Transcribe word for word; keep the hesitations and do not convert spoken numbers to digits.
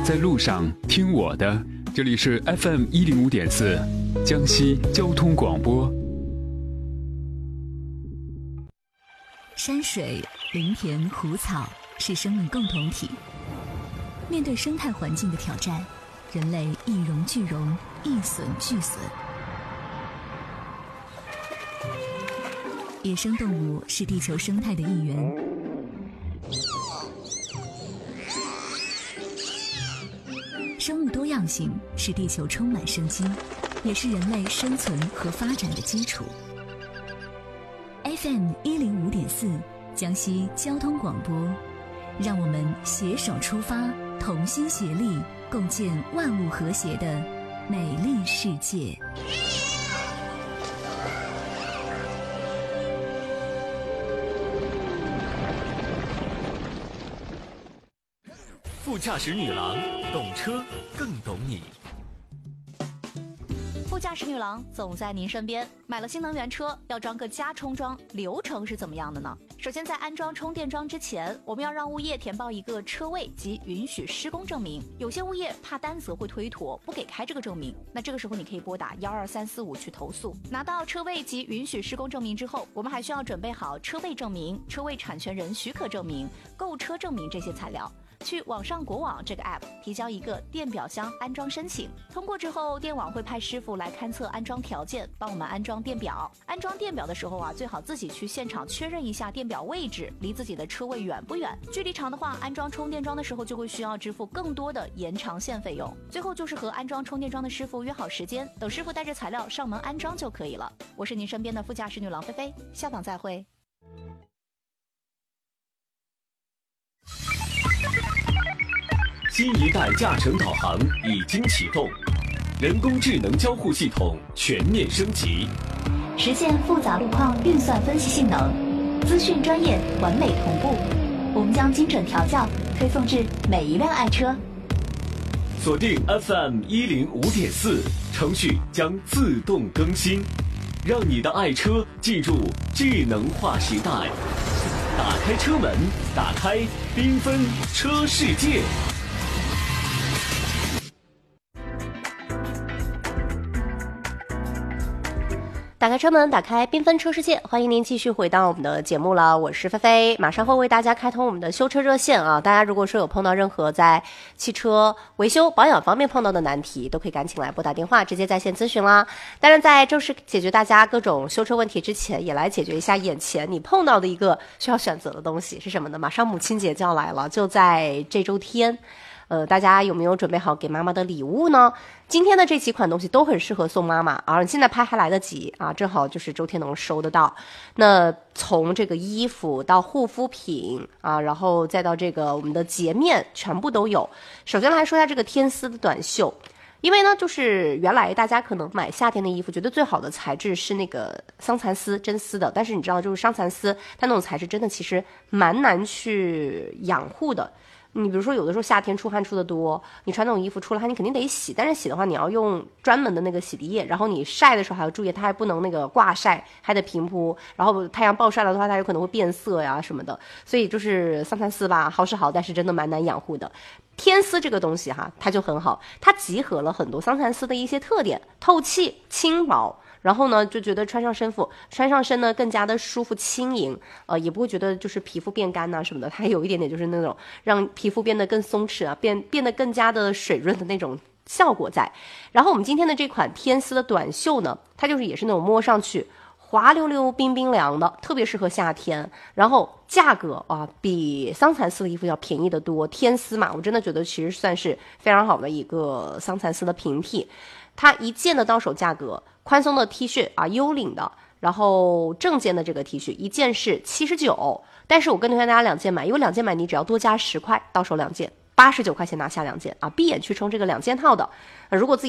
在路上听我的，这里是 F M 一零五点四江西交通广播。 山水、林田、湖草是生命共同体。面对生态环境的挑战，人类一荣俱荣，一损俱损。野生动物是地球生态的一员。生物多样性是地球充满生机，也是人类生存和发展的基础。F M 一零五点四，江西交通广播，让我们携手出发，同心协力，共建万物和谐的美丽世界。 副驾驶女郎，懂车更懂你。 副驾驶女郎总在您身边。买了新能源车，要装个加充桩，流程是怎么样的呢？首先，在安装充电桩之前，我们要让物业填报一个车位及允许施工证明。有些物业怕担责会推脱，不给开这个证明，那这个时候你可以拨打幺二三四五去投诉。拿到车位及允许施工证明之后，我们还需要准备好车位证明、车位产权人许可证明、购车证明这些材料。去网上国网这个 app 提交一个电表箱安装申请，通过之后，电网会派师傅来勘测安装条件，帮我们安装电表。安装电表的时候啊，最好自己去现场确认一下电表位置离自己的车位远不远，距离长的话，安装充电桩的时候就会需要支付更多的延长线费用。最后就是和安装充电桩的师傅约好时间，等师傅带着材料上门安装就可以了。我是您身边的副驾驶女郎菲菲，下档再会。 新一代驾乘导航已经启动，人工智能交互系统全面升级， 实现复杂路况运算分析性能，资讯专业完美同步。我们将精准调教推送至每一辆爱车。 锁定 F M 一零五点四，程序将自动更新，让你的爱车进入智能化时代。打开车门，打开缤纷车世界。 打开车门，打开缤纷车世界，欢迎您继续回到我们的节目了，我是菲菲，马上会为大家开通我们的修车热线啊！大家如果说有碰到任何在汽车维修保养方面碰到的难题，都可以赶紧来拨打电话，直接在线咨询啦。当然，在正式解决大家各种修车问题之前，也来解决一下眼前你碰到的一个需要选择的东西是什么呢？马上母亲节就要来了，就在这周天。呃，大家有没有准备好给妈妈的礼物呢？今天的这几款东西都很适合送妈妈啊，现在拍还来得及啊，正好就是周天能收得到。那从这个衣服到护肤品啊，然后再到这个我们的洁面，全部都有。首先来说一下这个天丝的短袖。因为呢，就是原来大家可能买夏天的衣服，觉得最好的材质是那个桑蚕丝、真丝的，但是你知道，就是桑蚕丝，它那种材质真的其实蛮难去养护的。你比如说有的时候夏天出汗出的多，你穿那种衣服出了汗你肯定得洗，但是洗的话你要用专门的那个洗涤液，然后你晒的时候还要注意，它还不能那个挂晒，还得平铺，然后太阳暴晒了的话它有可能会变色呀什么的，所以就是桑蚕丝吧，好是好，但是真的蛮难养护的。天丝这个东西哈，它就很好，它集合了很多桑蚕丝的一些特点，透气、轻薄，然后呢就觉得穿上身服穿上身呢更加的舒服轻盈，呃也不会觉得就是皮肤变干呐、啊、什么的，它有一点点就是那种让皮肤变得更松弛啊，变变得更加的水润的那种效果在。然后我们今天的这款天丝的短袖呢，它就是也是那种摸上去滑溜溜冰冰凉的，特别适合夏天。然后价格啊比桑蚕丝的衣服要便宜得多，天丝嘛我真的觉得其实算是非常好的一个桑蚕丝的平替。它一件的到手价格，宽松的 T 恤啊，幽领的，然后正件的这个 T 恤一件是七十九，但是我更推荐大家两件买，因为两件买你只要多加十块，到手两件八十九块钱拿下两件啊，闭眼去冲这个两件套的。如果自己